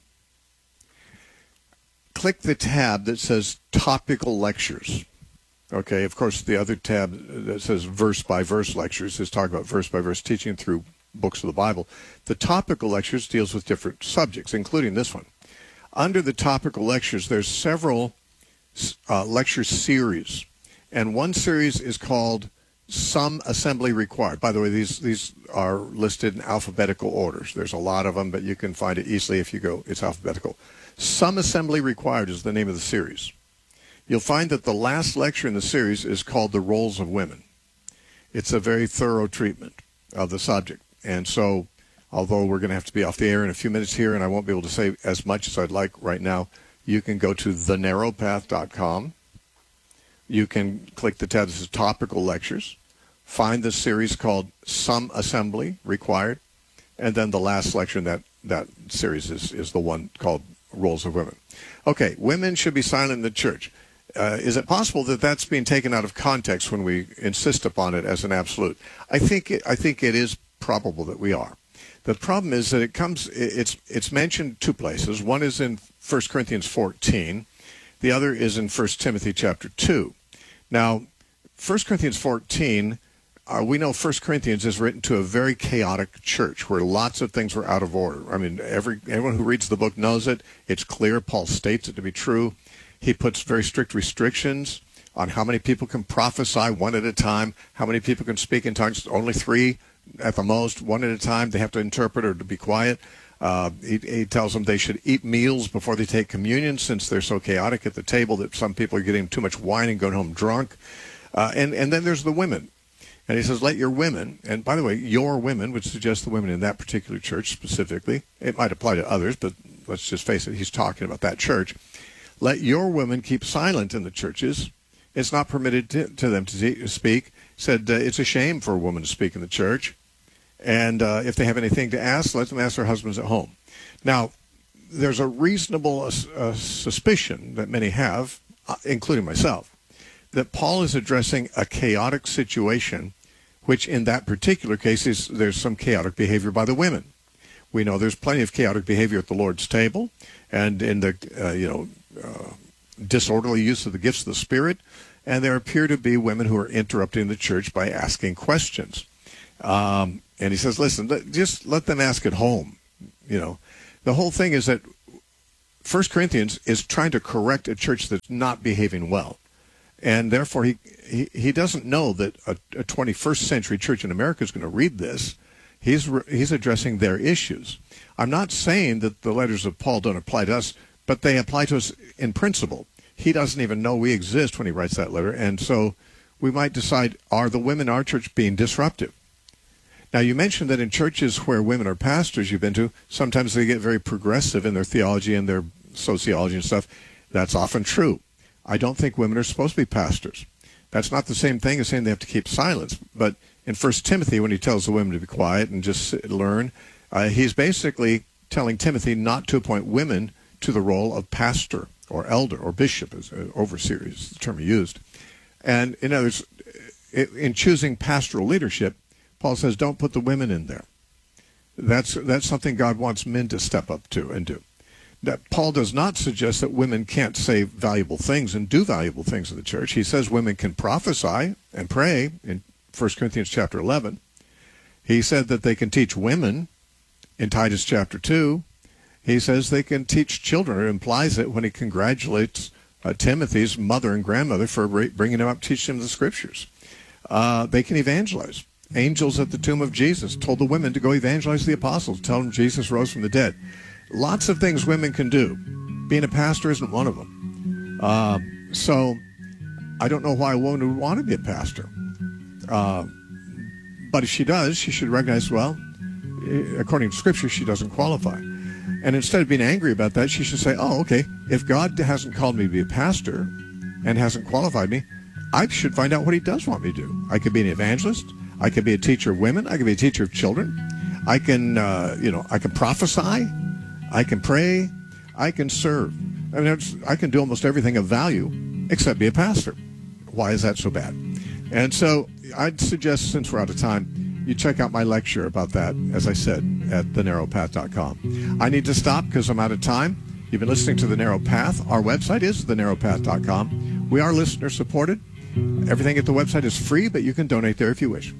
click the tab that says Topical Lectures. Okay, of course, the other tab that says Verse-by-Verse Lectures is talking about verse-by-verse teaching through books of the Bible. The Topical Lectures deals with different subjects, including this one. Under the Topical Lectures, there's several uh, lecture series, and one series is called Some Assembly Required. By the way, these these are listed in alphabetical orders. There's a lot of them, but you can find it easily if you go. It's alphabetical. Some Assembly Required is the name of the series. You'll find that the last lecture in the series is called The Roles of Women. It's a very thorough treatment of the subject. And so, although we're going to have to be off the air in a few minutes here, and I won't be able to say as much as I'd like right now, you can go to the narrow path dot com. You can click the tab that says Topical Lectures, find the series called Some Assembly Required, and then the last lecture in that, that series is, is the one called Roles of Women. Okay, women should be silent in the church. Uh, is it possible that that's being taken out of context when we insist upon it as an absolute? I think it, I think it is probable that we are. The problem is that it comes. It's it's mentioned two places. One is in First Corinthians fourteen. The other is in First Timothy chapter two. Now, First Corinthians fourteen. Uh, we know First Corinthians is written to a very chaotic church where lots of things were out of order. I mean, every everyone who reads the book knows it. It's clear. Paul states it to be true. He puts very strict restrictions on how many people can prophesy one at a time, how many people can speak in tongues, only three at the most, one at a time. They have to interpret or to be quiet. Uh, he, he tells them they should eat meals before they take communion since they're so chaotic at the table that some people are getting too much wine and going home drunk. Uh, and, and then there's the women. And he says, let your women, and by the way, your women would suggest the women in that particular church specifically. It might apply to others, but let's just face it, he's talking about that church. Let your women keep silent in the churches. It's not permitted to, to them to speak. Said uh, it's a shame for a woman to speak in the church. And uh, if they have anything to ask, let them ask their husbands at home. Now, there's a reasonable uh, uh, suspicion that many have, uh, including myself, that Paul is addressing a chaotic situation, which in that particular case is there's some chaotic behavior by the women. We know there's plenty of chaotic behavior at the Lord's table and in the uh, you know uh, disorderly use of the gifts of the Spirit, and there appear to be women who are interrupting the church by asking questions. Um, and he says, listen, let, just let them ask at home. You know, the whole thing is that First Corinthians is trying to correct a church that's not behaving well. And therefore, he, he, he doesn't know that a, a twenty-first century church in America is going to read this. He's, he's addressing their issues. I'm not saying that the letters of Paul don't apply to us, but they apply to us in principle. He doesn't even know we exist when he writes that letter. And so we might decide, are the women in our church being disruptive? Now, you mentioned that in churches where women are pastors you've been to, sometimes they get very progressive in their theology and their sociology and stuff. That's often true. I don't think women are supposed to be pastors. That's not the same thing as saying they have to keep silence. But in First Timothy, when he tells the women to be quiet and just sit, learn, uh, he's basically telling Timothy not to appoint women to the role of pastor or elder or bishop, as uh, overseer is the term he used. And in other words, in choosing pastoral leadership, Paul says, don't put the women in there. That's that's something God wants men to step up to and do. That Paul does not suggest that women can't say valuable things and do valuable things in the church. He says women can prophesy and pray in First Corinthians chapter eleven. He said that they can teach women in Titus chapter two. He says they can teach children. It implies it when he congratulates uh, Timothy's mother and grandmother for bringing him up, teaching him the scriptures. Uh, they can evangelize. Angels at the tomb of Jesus told the women to go evangelize the apostles, tell them Jesus rose from the dead. Lots of things women can do. Being a pastor isn't one of them. Uh, so I don't know why a woman would want to be a pastor. Uh, but if she does, she should recognize, well, according to Scripture, she doesn't qualify. And instead of being angry about that, she should say, oh, okay, if God hasn't called me to be a pastor and hasn't qualified me, I should find out what he does want me to do. I could be an evangelist. I could be a teacher of women. I could be a teacher of children. I can, uh, you know, I can prophesy. I can pray. I can serve. I mean, it's, I can do almost everything of value except be a pastor. Why is that so bad? And so I'd suggest, since we're out of time, you check out my lecture about that, as I said, at the narrow path dot com. I need to stop because I'm out of time. You've been listening to The Narrow Path. Our website is the narrow path dot com. We are listener supported. Everything at the website is free, but you can donate there if you wish.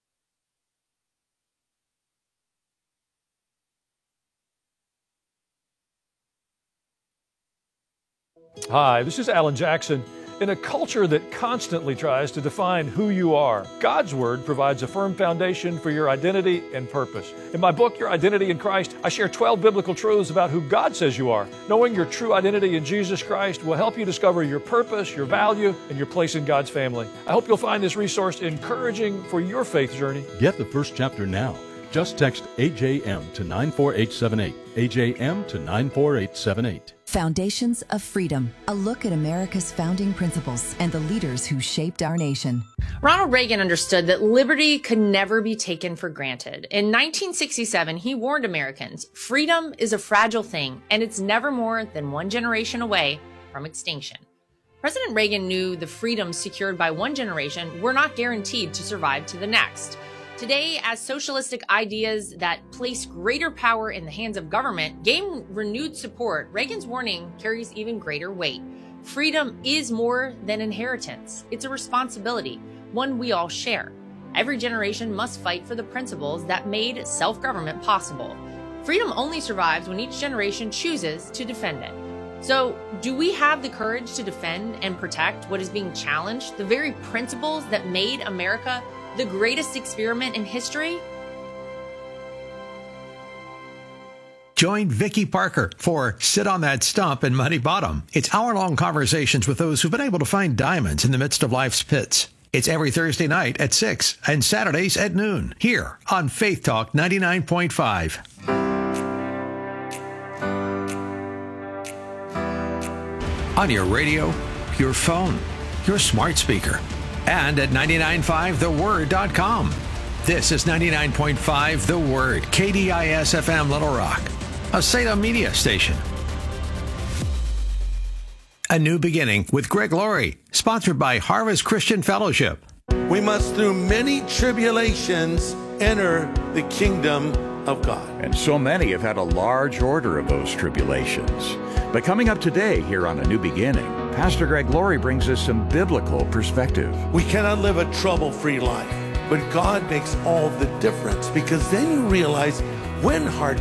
Hi, this is Alan Jackson. In a culture that constantly tries to define who you are, God's Word provides a firm foundation for your identity and purpose. In my book, Your Identity in Christ, I share twelve biblical truths about who God says you are. Knowing your true identity in Jesus Christ will help you discover your purpose, your value, and your place in God's family. I hope you'll find this resource encouraging for your faith journey.
Get the first chapter now. Just text A J M to nine four eight seven eight. A J M to nine four eight seven eight.
Foundations of Freedom, a look at America's founding principles and the leaders who shaped our nation.
Ronald Reagan understood that liberty could never be taken for granted. In nineteen sixty-seven, he warned Americans, freedom is a fragile thing, and it's never more than one generation away from extinction. President Reagan knew the freedoms secured by one generation were not guaranteed to survive to the next. Today, as socialistic ideas that place greater power in the hands of government gain renewed support, Reagan's warning carries even greater weight. Freedom is more than inheritance. It's a responsibility, one we all share. Every generation must fight for the principles that made self-government possible. Freedom only survives when each generation chooses to defend it. So, do we have the courage to defend and protect what is being challenged, the very principles that made America the greatest experiment in history?
Join Vicki Parker for Sit on That Stump in Muddy Bottom. It's hour-long conversations with those who've been able to find diamonds in the midst of life's pits. It's every Thursday night at six and Saturdays at noon here on Faith Talk ninety-nine point five. On your radio, your phone, your smart speaker, and at ninety-nine point five the word dot com. This is ninety-nine point five The Word, K D I S F M Little Rock, a Salem media station. A New Beginning with Greg Laurie, sponsored by Harvest Christian Fellowship.
We must through many tribulations enter the kingdom of God.
And so many have had a large order of those tribulations. But coming up today here on A New Beginning, Pastor Greg Laurie brings us some biblical perspective.
We cannot live a trouble-free life, but God makes all the difference, because then you realize when hard